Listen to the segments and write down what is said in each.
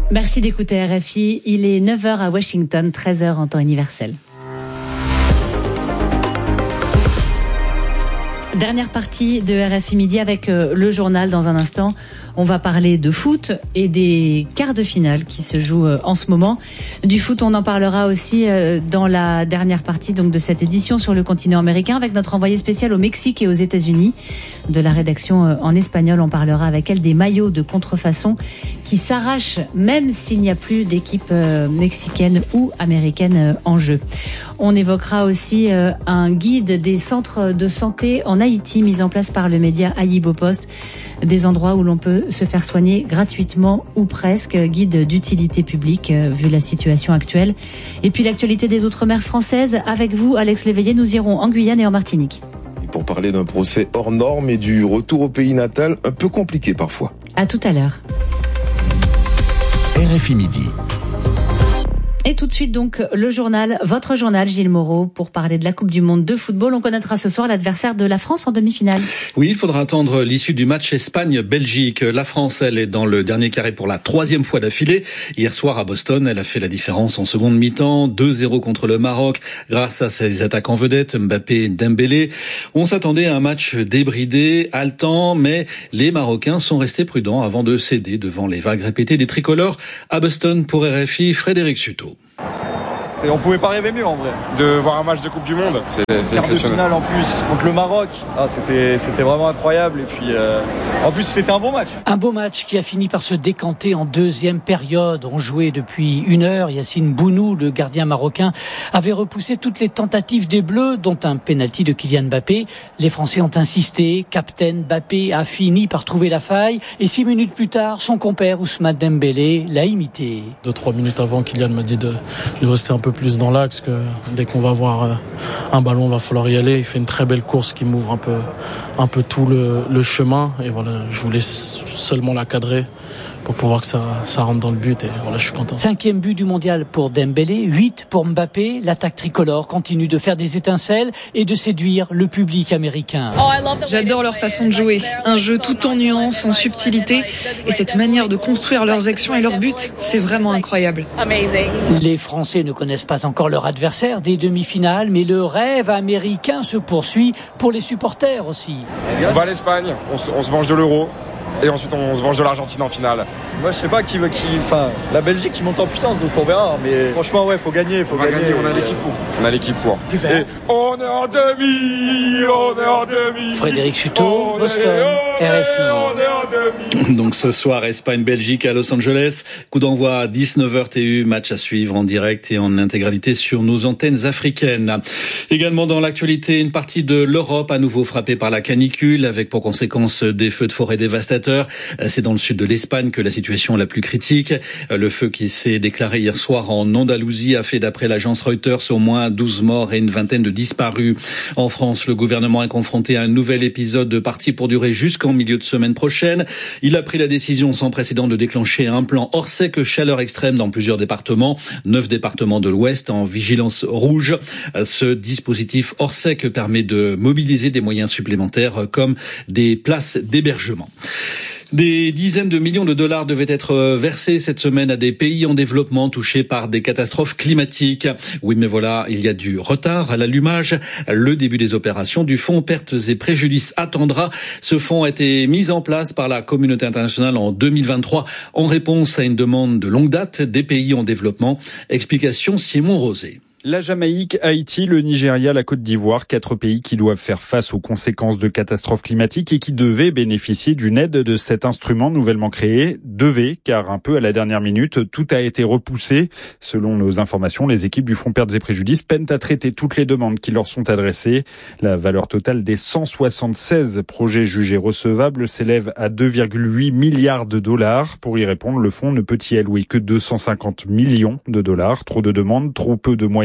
Merci d'écouter RFI. Il est 9h à Washington, 13h en temps universel. Dernière partie de RFI Midi avec le journal dans un instant. On va parler de foot et des quarts de finale qui se jouent en ce moment. Du foot, on en parlera aussi dans la dernière partie donc de cette édition sur le continent américain avec notre envoyée spéciale au Mexique et aux États-Unis. De la rédaction en espagnol, on parlera avec elle des maillots de contrefaçon qui s'arrachent même s'il n'y a plus d'équipe mexicaine ou américaine en jeu. On évoquera aussi un guide des centres de santé en Haïti mis en place par le média Ayibo Post. Des endroits où l'on peut se faire soigner gratuitement ou presque. Guide d'utilité publique vu la situation actuelle. Et puis l'actualité des Outre-mer françaises. Avec vous, Alex Léveillé, nous irons en Guyane et en Martinique. Pour parler d'un procès hors norme et du retour au pays natal, un peu compliqué parfois. À tout à l'heure. RFI Midi. Et tout de suite donc le journal, votre journal Gilles Moreau, pour parler de la Coupe du Monde de football. On connaîtra ce soir l'adversaire de la France en demi-finale. Oui, il faudra attendre l'issue du match Espagne-Belgique. La France, elle est dans le dernier carré pour la 3e fois d'affilée. Hier soir à Boston, elle a fait la différence en seconde mi-temps, 2-0 contre le Maroc, grâce à ses attaquants vedettes, Mbappé et Dembélé. On s'attendait à un match débridé, haletant, mais les Marocains sont restés prudents avant de céder devant les vagues répétées des tricolores. À Boston, pour RFI, Frédéric Suto. Et on pouvait pas rêver mieux en vrai. De voir un match de Coupe du Monde, c'est exceptionnel. Quart de finale en plus contre le Maroc, c'était vraiment incroyable. Et puis en plus c'était un bon match. Un beau match qui a fini par se décanter en deuxième période. On jouait depuis 1 heure. Yacine Bounou, le gardien marocain, avait repoussé toutes les tentatives des Bleus, dont un penalty de Kylian Mbappé. Les Français ont insisté. Captain Mbappé a fini par trouver la faille. Et 6 minutes plus tard, son compère Ousmane Dembélé l'a imité. 2-3 minutes avant, Kylian m'a dit de rester un peu plus dans l'axe, que dès qu'on va avoir un ballon, il va falloir y aller. Il fait une très belle course qui m'ouvre un peu tout le chemin. Et voilà, je voulais seulement la cadrer pour pouvoir que ça rentre dans le but. Et voilà, je suis content. 5e but du mondial pour Dembélé, 8 pour Mbappé. L'attaque tricolore continue de faire des étincelles et de séduire le public américain. J'adore leur façon de jouer. Un jeu tout en nuances, en subtilité. Et cette manière de construire leurs actions et leurs buts, c'est vraiment incroyable. Les Français ne connaissent pas encore leur adversaire des demi-finales, mais le rêve américain se poursuit pour les supporters aussi. On va à l'Espagne, on se venge de l'Euro. Et ensuite on se venge de l'Argentine en finale. Moi je sais pas la Belgique qui monte en puissance, donc on verra. Mais franchement ouais, faut gagner. On a l'équipe pour. Et on est en demi. Frédéric Suto, Boston, RFI. Donc ce soir, Espagne-Belgique à Los Angeles. Coup d'envoi à 19h TU, match à suivre en direct et en intégralité sur nos antennes africaines. Également dans l'actualité, une partie de l'Europe à nouveau frappée par la canicule, avec pour conséquence des feux de forêt dévastateurs. C'est dans le sud de l'Espagne que la situation est la plus critique. Le feu qui s'est déclaré hier soir en Andalousie a fait, d'après l'agence Reuters, au moins 12 morts et une vingtaine de disparus. En France, le gouvernement est confronté à un nouvel épisode parti pour durer jusqu'en milieu de semaine prochaine. Il a pris la décision sans précédent de déclencher un plan hors sec chaleur extrême dans plusieurs départements. 9 départements de l'Ouest en vigilance rouge. Ce dispositif hors sec permet de mobiliser des moyens supplémentaires comme des places d'hébergement. Des dizaines de millions de dollars devaient être versés cette semaine à des pays en développement touchés par des catastrophes climatiques. Oui, mais voilà, il y a du retard à l'allumage. Le début des opérations du fonds pertes et préjudices attendra. Ce fonds a été mis en place par la communauté internationale en 2023 en réponse à une demande de longue date des pays en développement. Explication Simon Rosé. La Jamaïque, Haïti, le Nigeria, la Côte d'Ivoire, 4 pays qui doivent faire face aux conséquences de catastrophes climatiques et qui devaient bénéficier d'une aide de cet instrument nouvellement créé. Car un peu à la dernière minute, tout a été repoussé. Selon nos informations, les équipes du Fonds pertes et préjudices peinent à traiter toutes les demandes qui leur sont adressées. La valeur totale des 176 projets jugés recevables s'élève à 2,8 milliards de dollars. Pour y répondre, le fonds ne peut y allouer que 250 millions de dollars. Trop de demandes, trop peu de moyens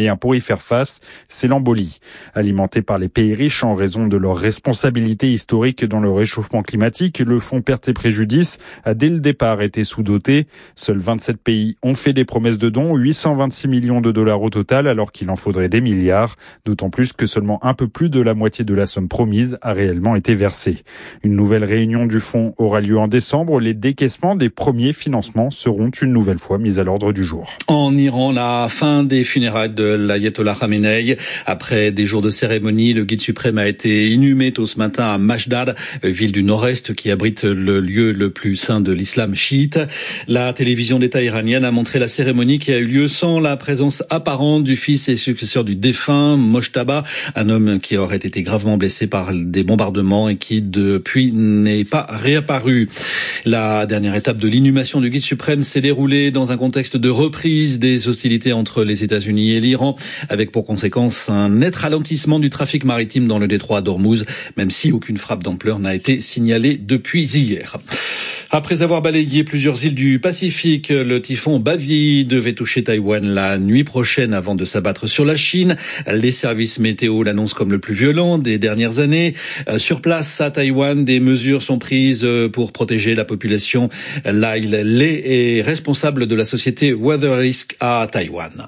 moyen pour y faire face, c'est l'embolie. Alimenté par les pays riches en raison de leur responsabilité historique dans le réchauffement climatique, le fonds pertes et préjudices a dès le départ été sous-doté. Seuls 27 pays ont fait des promesses de dons, 826 millions de dollars au total, alors qu'il en faudrait des milliards, d'autant plus que seulement un peu plus de la moitié de la somme promise a réellement été versée. Une nouvelle réunion du fonds aura lieu en décembre. Les décaissements des premiers financements seront une nouvelle fois mis à l'ordre du jour. En Iran, la fin des funérailles de l'ayatollah Khamenei. Après des jours de cérémonie, le guide suprême a été inhumé tôt ce matin à Mashdad, ville du nord-est qui abrite le lieu le plus saint de l'islam chiite. La télévision d'État iranienne a montré la cérémonie qui a eu lieu sans la présence apparente du fils et successeur du défunt, Mojtaba, un homme qui aurait été gravement blessé par des bombardements et qui depuis n'est pas réapparu. La dernière étape de l'inhumation du guide suprême s'est déroulée dans un contexte de reprise des hostilités entre les États-Unis et l'Iran, avec pour conséquence un net ralentissement du trafic maritime dans le détroit d'Ormuz, même si aucune frappe d'ampleur n'a été signalée depuis hier. Après avoir balayé plusieurs îles du Pacifique, le typhon Bavi devait toucher Taïwan la nuit prochaine avant de s'abattre sur la Chine. Les services météo l'annoncent comme le plus violent des dernières années. Sur place, à Taïwan, des mesures sont prises pour protéger la population. Lyle Lei est responsable de la société Weather Risk à Taïwan.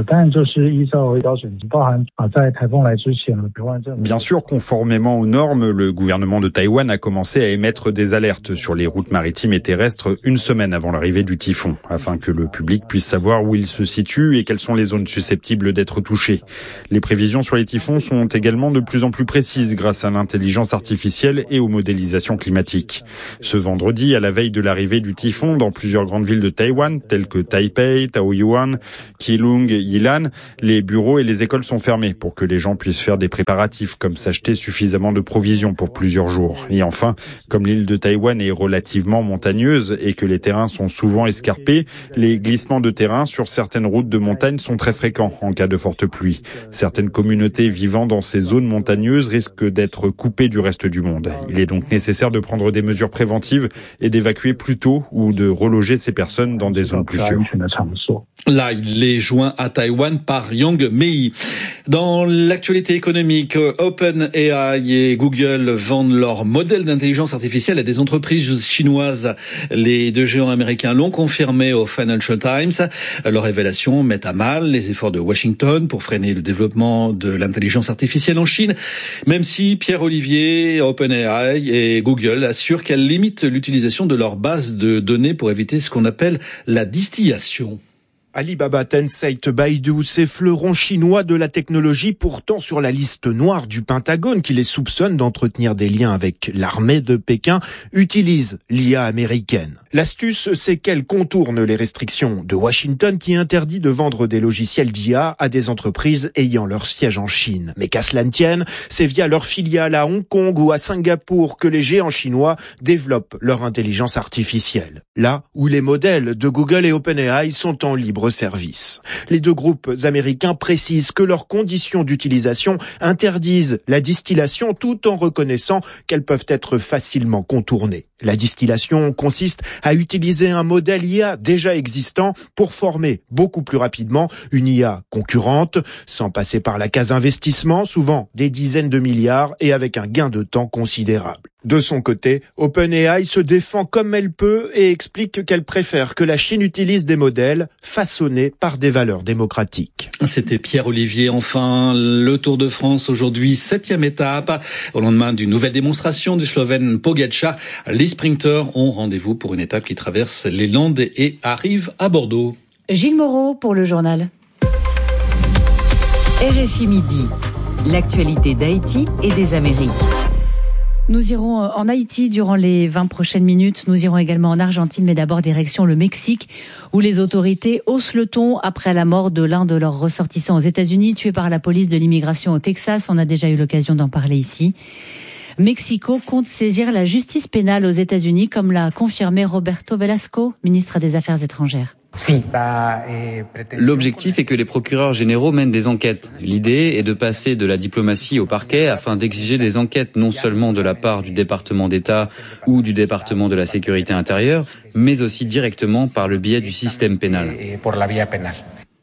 Bien sûr, conformément aux normes, le gouvernement de Taïwan a commencé à émettre des alertes sur les routes maritimes et terrestres une semaine avant l'arrivée du typhon, afin que le public puisse savoir où il se situe et quelles sont les zones susceptibles d'être touchées. Les prévisions sur les typhons sont également de plus en plus précises grâce à l'intelligence artificielle et aux modélisations climatiques. Ce vendredi, à la veille de l'arrivée du typhon, dans plusieurs grandes villes de Taïwan, telles que Taipei, Taoyuan, Keelung, Yilan, les bureaux et les écoles sont fermés pour que les gens puissent faire des préparatifs comme s'acheter suffisamment de provisions pour plusieurs jours. Et enfin, comme l'île de Taïwan est relativement montagneuse et que les terrains sont souvent escarpés, les glissements de terrain sur certaines routes de montagne sont très fréquents en cas de forte pluie. Certaines communautés vivant dans ces zones montagneuses risquent d'être coupées du reste du monde. Il est donc nécessaire de prendre des mesures préventives et d'évacuer plus tôt ou de reloger ces personnes dans des zones plus sûres. Là, il est joint à Taïwan par Yang Mei. Dans l'actualité économique, OpenAI et Google vendent leur modèle d'intelligence artificielle à des entreprises chinoises. Les deux géants américains l'ont confirmé au Financial Times. Leurs révélations mettent à mal les efforts de Washington pour freiner le développement de l'intelligence artificielle en Chine, même si Pierre Olivier, OpenAI et Google assurent qu'elles limitent l'utilisation de leur base de données pour éviter ce qu'on appelle la distillation. Alibaba, Tencent, Baidu, ces fleurons chinois de la technologie pourtant sur la liste noire du Pentagone qui les soupçonne d'entretenir des liens avec l'armée de Pékin, utilisent l'IA américaine. L'astuce, c'est qu'elle contourne les restrictions de Washington qui interdit de vendre des logiciels d'IA à des entreprises ayant leur siège en Chine. Mais qu'à cela ne tienne, c'est via leur filiale à Hong Kong ou à Singapour que les géants chinois développent leur intelligence artificielle. Là où les modèles de Google et OpenAI sont en libre service. Les deux groupes américains précisent que leurs conditions d'utilisation interdisent la distillation tout en reconnaissant qu'elles peuvent être facilement contournées. La distillation consiste à utiliser un modèle IA déjà existant pour former beaucoup plus rapidement une IA concurrente, sans passer par la case investissement, souvent des dizaines de milliards et avec un gain de temps considérable. De son côté, OpenAI se défend comme elle peut et explique qu'elle préfère que la Chine utilise des modèles façonnés par des valeurs démocratiques. C'était Pierre Olivier. Enfin, le Tour de France aujourd'hui, 7e étape. Au lendemain d'une nouvelle démonstration du Slovène Pogačar, les sprinteurs ont rendez-vous pour une étape qui traverse les Landes et arrive à Bordeaux. Gilles Moreau pour le journal. RFI Midi, l'actualité d'Haïti et des Amériques. Nous irons en Haïti durant les 20 prochaines minutes. Nous irons également en Argentine, mais d'abord direction le Mexique, où les autorités haussent le ton après la mort de l'un de leurs ressortissants aux États-Unis, tué par la police de l'immigration au Texas. On a déjà eu l'occasion d'en parler ici. Mexico compte saisir la justice pénale aux États-Unis, comme l'a confirmé Roberto Velasco, ministre des Affaires étrangères. L'objectif est que les procureurs généraux mènent des enquêtes. L'idée est de passer de la diplomatie au parquet afin d'exiger des enquêtes non seulement de la part du département d'État ou du département de la sécurité intérieure, mais aussi directement par le biais du système pénal.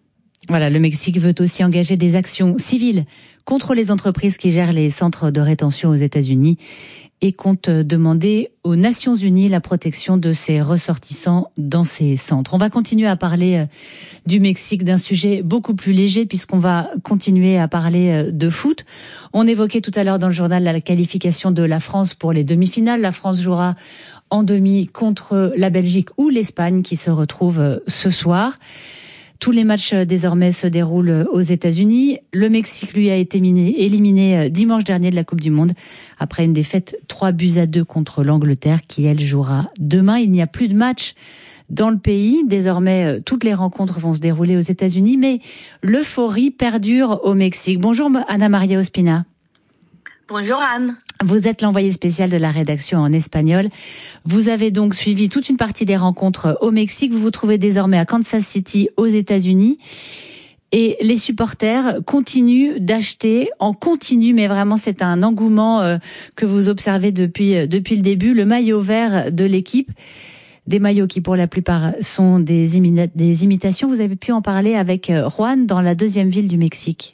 Voilà, le Mexique veut aussi engager des actions civiles contre les entreprises qui gèrent les centres de rétention aux États-Unis et compte demander aux Nations Unies la protection de ses ressortissants dans ces centres. On va continuer à parler du Mexique, d'un sujet beaucoup plus léger puisqu'on va continuer à parler de foot. On évoquait tout à l'heure dans le journal la qualification de la France pour les demi-finales. La France jouera en demi contre la Belgique ou l'Espagne qui se retrouvent ce soir. Tous les matchs désormais se déroulent aux États-Unis. Le Mexique, lui, a été éliminé dimanche dernier de la Coupe du Monde après une défaite 3-2 contre l'Angleterre qui, elle, jouera demain. Il n'y a plus de matchs dans le pays. Désormais, toutes les rencontres vont se dérouler aux États-Unis, mais l'euphorie perdure au Mexique. Bonjour Ana Maria Ospina. Bonjour Anne. Vous êtes l'envoyée spéciale de la rédaction en espagnol. Vous avez donc suivi toute une partie des rencontres au Mexique. Vous vous trouvez désormais à Kansas City, aux États-Unis. Et les supporters continuent d'acheter en continu, mais vraiment c'est un engouement que vous observez depuis le début, le maillot vert de l'équipe. Des maillots qui pour la plupart sont des imitations. Vous avez pu en parler avec Juan dans la deuxième ville du Mexique.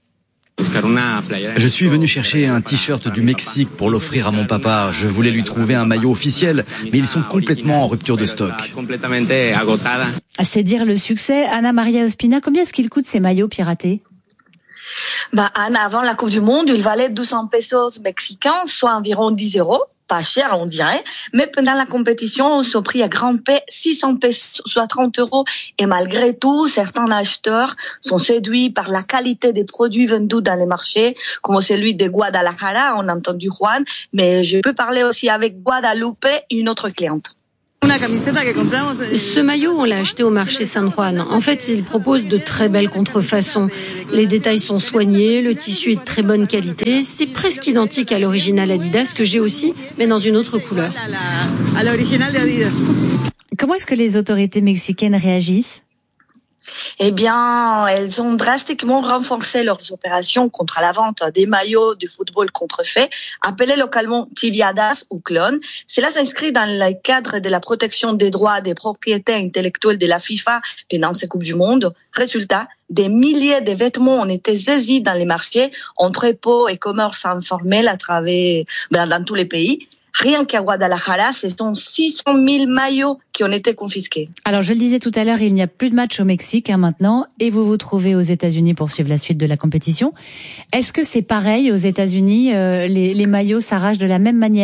Je suis venu chercher un t-shirt du Mexique pour l'offrir à mon papa. Je voulais lui trouver un maillot officiel, mais ils sont complètement en rupture de stock. C'est dire le succès. Ana Maria Ospina, combien est-ce qu'il coûte ces maillots piratés? Anne, avant la Coupe du Monde, il valait 200 pesos mexicains, soit environ 10 €. Pas cher, on dirait, mais pendant la compétition, son prix a grimpé 600 pesos, soit 30 €. Et malgré tout, certains acheteurs sont séduits par la qualité des produits vendus dans les marchés, comme celui de Guadalajara, on a entendu Juan, mais je peux parler aussi avec Guadalupe, une autre cliente. Ce maillot, on l'a acheté au marché San Juan. En fait, il propose de très belles contrefaçons. Les détails sont soignés, le tissu est de très bonne qualité. C'est presque identique à l'original Adidas que j'ai aussi, mais dans une autre couleur. Comment est-ce que les autorités mexicaines réagissent ? Eh bien, elles ont drastiquement renforcé leurs opérations contre la vente des maillots de football contrefaits, appelés localement tibiadas ou clones. Cela s'inscrit dans le cadre de la protection des droits des propriétaires intellectuels de la FIFA pendant ces Coupes du Monde. Résultat, des milliers de vêtements ont été saisis dans les marchés, entrepôts et commerces informels dans tous les pays. Rien qu'à Guadalajara, ce sont 600 000 maillots qui ont été confisqués. Alors, je le disais tout à l'heure, il n'y a plus de match au Mexique maintenant, et vous vous trouvez aux États-Unis pour suivre la suite de la compétition. Est-ce que c'est pareil aux États-Unis, les maillots s'arrachent de la même manière ?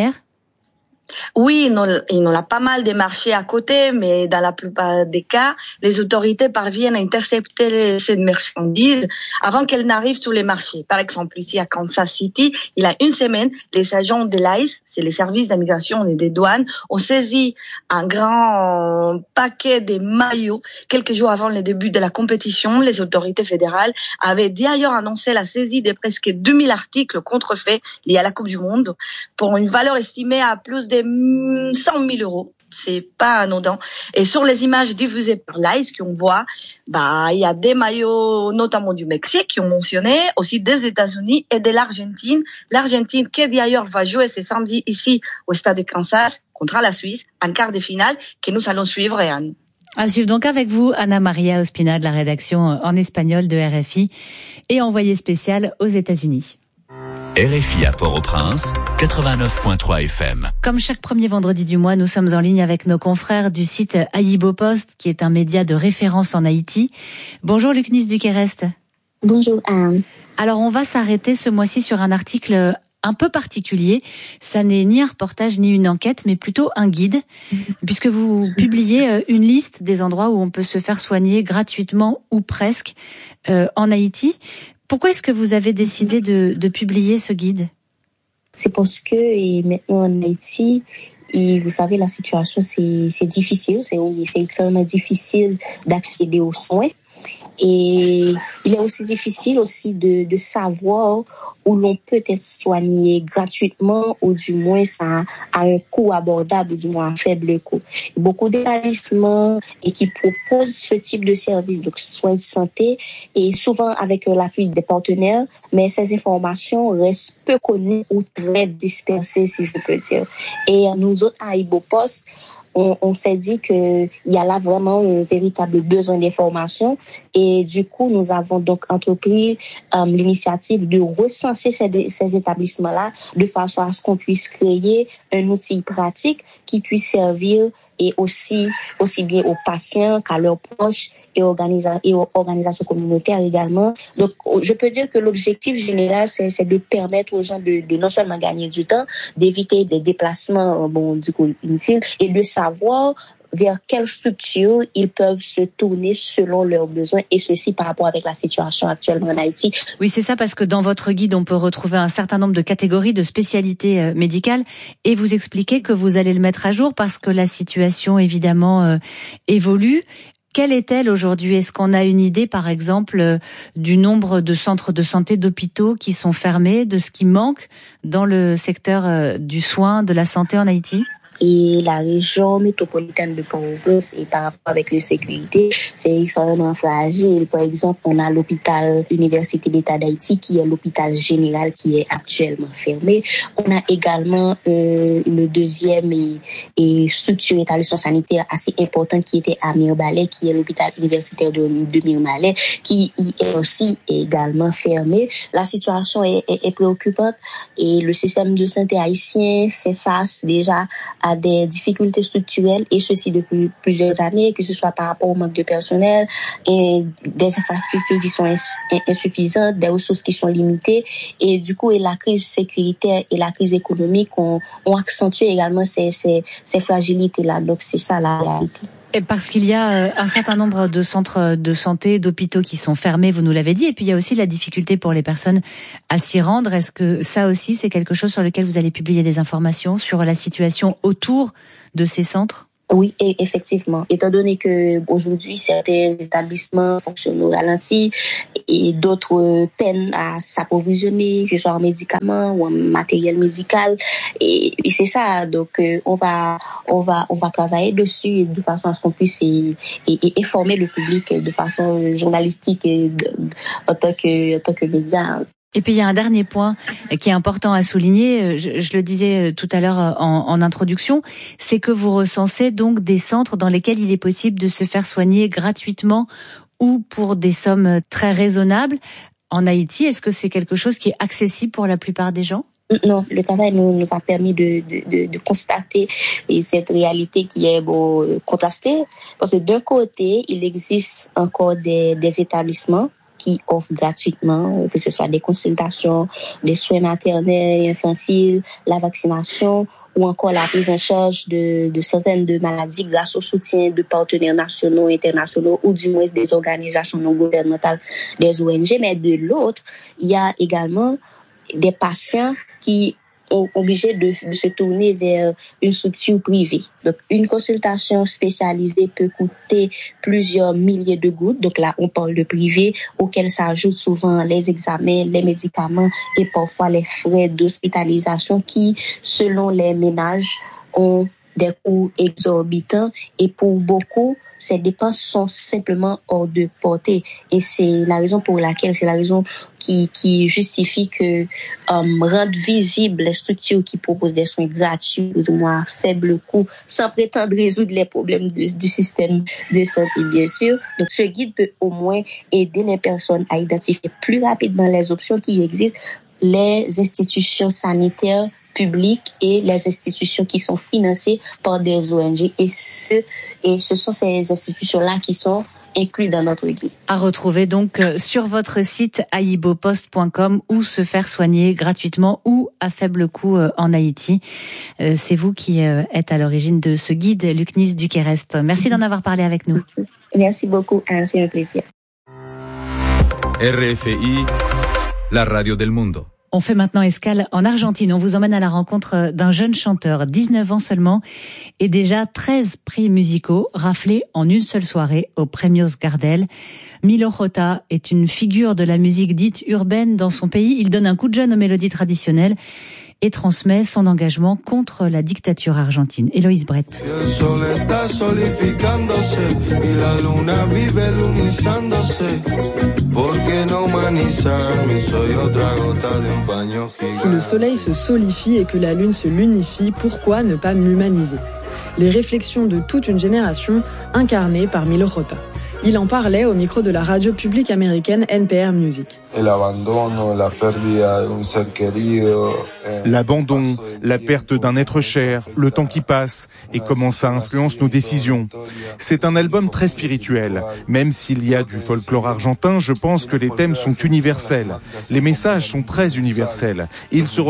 Oui, il y en a pas mal de marchés à côté, mais dans la plupart des cas, les autorités parviennent à intercepter cette marchandise avant qu'elle n'arrive sur les marchés. Par exemple, ici à Kansas City, il y a une semaine, les agents de l'ICE, c'est les services d'immigration et des douanes, ont saisi un grand paquet de maillots. Quelques jours avant le début de la compétition, les autorités fédérales avaient d'ailleurs annoncé la saisie de presque 2000 articles contrefaits liés à la Coupe du Monde pour une valeur estimée à plus de 100 000 €. C'est pas anodin. Et sur les images diffusées par l'ICE qu'on voit, il y a des maillots, notamment du Mexique, qui ont mentionné, aussi des États-Unis et de l'Argentine. L'Argentine, qui d'ailleurs va jouer ce samedi ici, au stade de Kansas, contre la Suisse, en quart de finale, que nous allons suivre, Anne. À suivre donc avec vous, Ana Maria Ospina de la rédaction en espagnol de RFI et envoyée spéciale aux États-Unis. RFI à Port-au-Prince, 89.3 FM. Comme chaque premier vendredi du mois, nous sommes en ligne avec nos confrères du site Ayibo Post, qui est un média de référence en Haïti. Bonjour Luc Nis-Duquerest. Bonjour Anne. Alors on va s'arrêter ce mois-ci sur un article un peu particulier. Ça n'est ni un reportage ni une enquête, mais plutôt un guide, puisque vous publiez une liste des endroits où on peut se faire soigner gratuitement ou presque en Haïti. Pourquoi est-ce que vous avez décidé de publier ce guide ? C'est parce que maintenant en Haïti, vous savez, la situation c'est difficile, c'est extrêmement difficile d'accéder aux soins. Et il est aussi difficile aussi de savoir où l'on peut être soigné gratuitement ou du moins à un coût abordable ou du moins à faible coût. Beaucoup d'établissements qui proposent ce type de service, donc soins de santé, et souvent avec l'appui des partenaires, mais ces informations restent peu connues ou très dispersées, si je peux dire. Et nous autres, à Ayibo Post, on s'est dit qu'il y a là vraiment un véritable besoin d'information et du coup, nous avons donc entrepris l'initiative de recenser ces établissements-là de façon à ce qu'on puisse créer un outil pratique qui puisse servir et aussi bien aux patients qu'à leurs proches et aux organisations communautaires également. Donc, je peux dire que l'objectif général, c'est de permettre aux gens de non seulement gagner du temps, d'éviter des déplacements, inutiles, et de savoir vers quelle structure ils peuvent se tourner selon leurs besoins, et ceci par rapport avec la situation actuelle en Haïti. Oui, c'est ça, parce que dans votre guide, on peut retrouver un certain nombre de catégories, de spécialités médicales, et vous expliquez que vous allez le mettre à jour parce que la situation, évidemment, évolue. Quelle est-elle aujourd'hui? Est-ce qu'on a une idée, par exemple, du nombre de centres de santé, d'hôpitaux qui sont fermés, de ce qui manque dans le secteur du soin, de la santé en Haïti? Et la région métropolitaine de Port-au-Prince, et par rapport avec l'insécurité, c'est extrêmement fragile. Par exemple, on a l'hôpital Université d'État d'Haïti, qui est l'hôpital général qui est actuellement fermé. On a également le deuxième et structure établissement sanitaire assez important qui était à Mirbalais, qui est l'hôpital universitaire de Mirbalais, qui est aussi également fermé. La situation est préoccupante et le système de santé haïtien fait face déjà à des difficultés structurelles, et ceci depuis plusieurs années, que ce soit par rapport au manque de personnel, et des infrastructures qui sont insuffisantes, des ressources qui sont limitées, et du coup, et la crise sécuritaire et la crise économique ont accentué également ces fragilités-là. Donc, c'est ça la réalité. Et parce qu'il y a un certain nombre de centres de santé, d'hôpitaux qui sont fermés, vous nous l'avez dit, et puis il y a aussi la difficulté pour les personnes à s'y rendre. Est-ce que ça aussi, c'est quelque chose sur lequel vous allez publier des informations sur la situation autour de ces centres ? Oui, effectivement. Étant donné que aujourd'hui certains établissements fonctionnent au ralenti et d'autres peinent à s'approvisionner, que ce soit en médicaments ou en matériel médical, et c'est ça. Donc on va travailler dessus de façon à ce qu'on puisse informer le public de façon journalistique et en tant que média. Et puis il y a un dernier point qui est important à souligner, je le disais tout à l'heure en introduction, c'est que vous recensez donc des centres dans lesquels il est possible de se faire soigner gratuitement ou pour des sommes très raisonnables. En Haïti, est-ce que c'est quelque chose qui est accessible pour la plupart des gens ? Non, le travail nous a permis de constater cette réalité qui est contrastée, parce que d'un côté, il existe encore des établissements qui offrent gratuitement, que ce soit des consultations, des soins maternels et infantiles, la vaccination ou encore la prise en charge de certaines de maladies grâce au soutien de partenaires nationaux, internationaux ou du moins des organisations non gouvernementales, des ONG. Mais de l'autre, il y a également des patients qui sont obligés de se tourner vers une structure privée. Donc, une consultation spécialisée peut coûter plusieurs milliers de gouttes. Donc là, on parle de privé, auquel s'ajoutent souvent les examens, les médicaments et parfois les frais d'hospitalisation qui, selon les ménages, ont des coûts exorbitants, et pour beaucoup, ces dépenses sont simplement hors de portée. Et c'est la raison pour laquelle, c'est la raison qui justifie que rendre visibles les structures qui proposent des soins gratuits, plus ou moins à faible coût, sans prétendre résoudre les problèmes du système de santé, bien sûr. Donc, ce guide peut au moins aider les personnes à identifier plus rapidement les options qui existent, les institutions sanitaires publiques et les institutions qui sont financées par des ONG, et ce sont ces institutions-là qui sont inclus dans notre guide. À retrouver donc sur votre site aibopost.com, ou se faire soigner gratuitement ou à faible coût en Haïti. C'est vous qui êtes à l'origine de ce guide, Lucnice Duquerest. Merci d'en avoir parlé avec nous. Merci beaucoup, c'est un plaisir. RFI, la radio del mundo. On fait maintenant escale en Argentine. On vous emmène à la rencontre d'un jeune chanteur, 19 ans seulement, et déjà 13 prix musicaux raflés en une seule soirée aux Premios Gardel. Milo J est une figure de la musique dite urbaine dans son pays. Il donne un coup de jeune aux mélodies traditionnelles et transmet son engagement contre la dictature argentine. Héloïse Brett. Si le soleil se solifie et que la lune se lunifie, pourquoi ne pas m'humaniser ? les réflexions de toute une génération incarnées par Milo J. Il en parlait au micro de la radio publique américaine NPR Music. L'abandon, la perte d'un être cher, le temps qui passe et comment ça influence nos décisions. C'est un album très spirituel. Même s'il y a du folklore argentin, je pense que les thèmes sont universels. Les messages sont très universels. Ils se